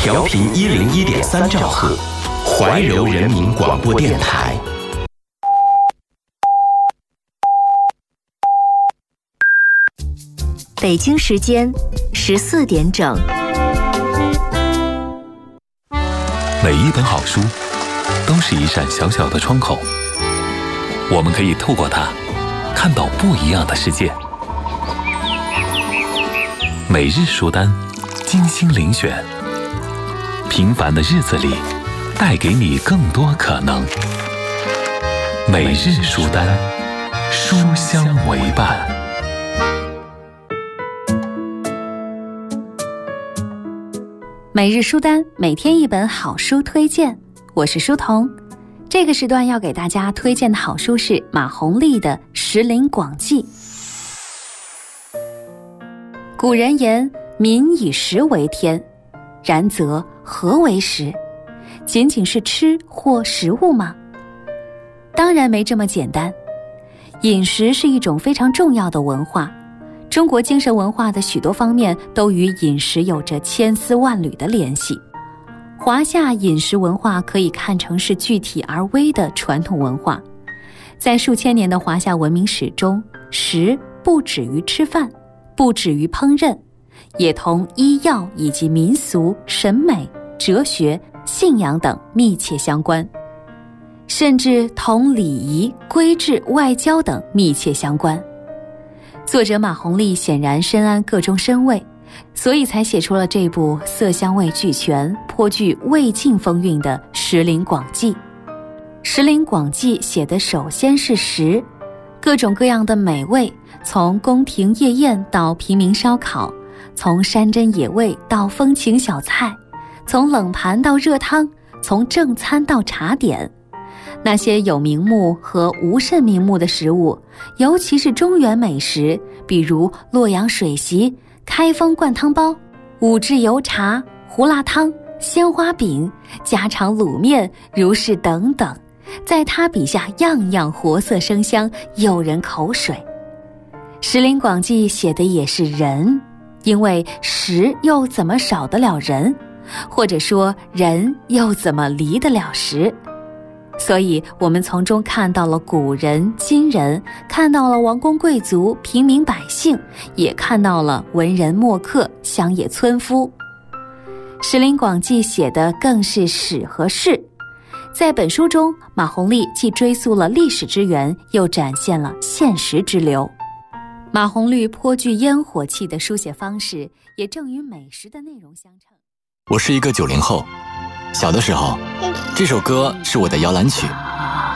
调频101.3兆赫，怀柔人民广播电台。 北京时间14点整。 每一本好书都是一扇小小的窗口，我们可以透过它看到不一样的世界。每日书单，精心遴选，平凡的日子里带给你更多可能。每日书单，书香为伴。 每日书单，每天一本好书推荐，我是书童。这个时段要给大家推荐的好书是马鸿立的《石林广记》。古人言，民以食为天，然则何为食？仅仅是吃或食物吗？当然没这么简单。饮食是一种非常重要的文化，中国精神文化的许多方面都与饮食有着千丝万缕的联系。华夏饮食文化可以看成是具体而微的传统文化，在数千年的华夏文明史中，食不止于吃饭，不止于烹饪，也同医药以及民俗、审美、哲学、信仰等密切相关，甚至同礼仪、规制、外交等密切相关。作者马鸿立显然深谙各中深味，所以才写出了这部色香味俱全、颇具魏晋风韵的《石林广记》。《石林广记》写的首先是食，各种各样的美味，从宫廷夜宴到平民烧烤，从山珍野味到风情小菜，从冷盘到热汤，从正餐到茶点。那些有名目和无甚名目的食物，尤其是中原美食，比如洛阳水席、开封灌汤包、五汁油茶、胡辣汤、鲜花饼、家常卤面，如是等等，在他笔下样样活色生香，诱人口水。《石林广记》写的也是人，因为食又怎么少得了人，或者说人又怎么离得了食？所以我们从中看到了古人、今人，看到了王公贵族、平民百姓，也看到了文人墨客、乡野村夫。《石林广记》写的更是史和事。在本书中，马鸿立既追溯了历史之源，又展现了现实之流。马鸿立颇具烟火气的书写方式，也正与美食的内容相称。 我是一个90后，小的时候，这首歌是我的摇篮曲。